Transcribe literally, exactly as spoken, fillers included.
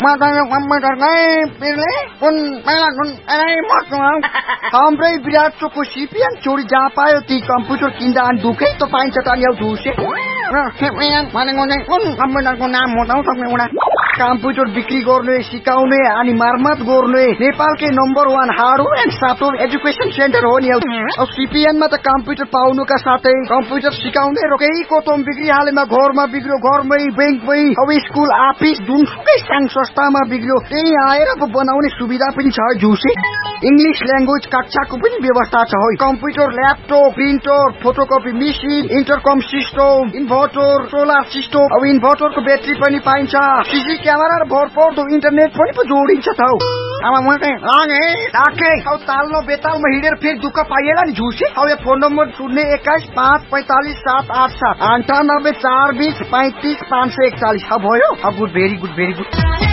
माताले कम्प्युटरकै पिरले कुन पहिला कुन एरै मर्छु हाम्रै विराट चोकको सिपिएन छोरी जहाँ पायो ती कम्प्युटर किन्दा अनि दुखै त पाइन्छ त नि झुसे सिपिएन भनेको चाहिँ कुन कम्प्युटरको नाम हो त सक्ने उडा कम्प्युटर बिक्री गर्ने सिकाउने अनि मर्मत गर्ने नेपालकै number one hardware and software education centre हो नि अब सिपिएनमा त कम्प्युटर पाउनुका साथै कम्प्युटर सिकाउने र केही कोतम बिक्री हालेमा घरमा बिग्रियो घरमै बैंकमै अब स्कुल अफिस जुनसुकै साङ संस्थामा बिग्रियो त्यही आएर बनाउने सुविधा पनि छ झुसे इंग्लिश ल्याङ्ग्वेज कक्षाको पनि व्यवस्था छ हो computer laptop printer photocopy machine इन्टरकम system inverter solar system अब इन्भर्टरको ब्याट्री पनि पाइन्छ सीसी क्यामेरा र भरपर्दो इन्टरनेट पनि पो जोडिन्छ त हौ अब म चाहिँ लागे राखे अब तालमा बेतालमा हिँडेर फेरि दुःख पाइएला नि झुसे अब यो फोन नम्बर शून्य एक्काइस पाँच पैंतालिस सात आठ सात अन्ठानब्बे चार बीस पैंतीस पाँच सय एकचालिस अब भयो अब good very good very good